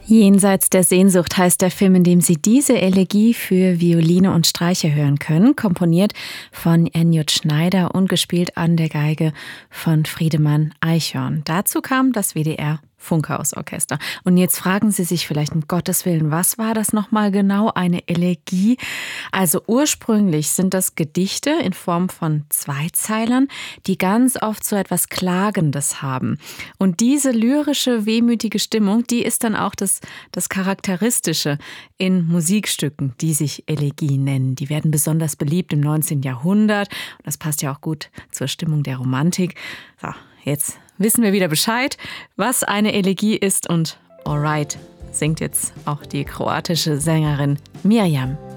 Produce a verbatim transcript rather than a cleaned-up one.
Jenseits der Sehnsucht heißt der Film, in dem Sie diese Elegie für Violine und Streicher hören können, komponiert von Enyot Schneider und gespielt an der Geige von Friedemann Eichhorn. Dazu kam das W D R Funkhausorchester. Und jetzt fragen Sie sich vielleicht, um Gottes Willen, was war das nochmal genau, eine Elegie? Also ursprünglich sind das Gedichte in Form von Zweizeilern, die ganz oft so etwas Klagendes haben. Und diese lyrische, wehmütige Stimmung, die ist dann auch das, das Charakteristische in Musikstücken, die sich Elegie nennen. Die werden besonders beliebt im neunzehnten Jahrhundert. Und das passt ja auch gut zur Stimmung der Romantik. So, jetzt wissen wir wieder Bescheid, was eine Elegie ist, und Alright singt jetzt auch die kroatische Sängerin Mirjam.